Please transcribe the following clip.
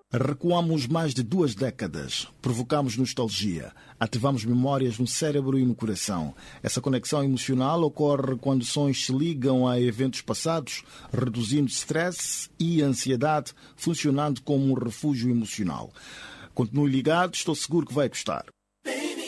Recuamos mais de 2 décadas, provocamos nostalgia, ativamos memórias no cérebro e no coração. Essa conexão emocional ocorre quando sons se ligam a eventos passados, reduzindo stress e ansiedade, funcionando como um refúgio emocional. Continue ligado, estou seguro que vai gostar.